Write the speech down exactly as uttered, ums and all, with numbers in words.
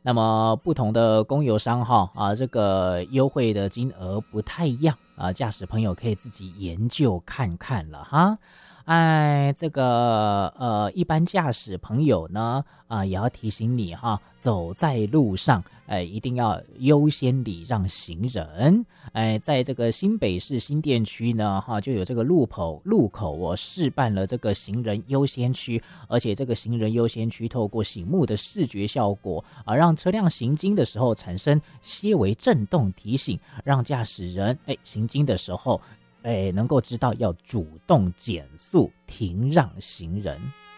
那么不同的公有商号啊，这个优惠的金额不太一样啊，驾驶朋友可以自己研究看看了哈。哎，这个呃，一般驾驶朋友呢，啊、也要提醒你哈，走在路上，哎，一定要优先礼让行人。哎，在这个新北市新店区呢，哈，就有这个路口路口我示范了这个行人优先区，而且这个行人优先区透过醒目的视觉效果啊，让车辆行经的时候产生些微震动提醒，让驾驶人哎行经的时候。哎，能够知道要主动减速停让行人。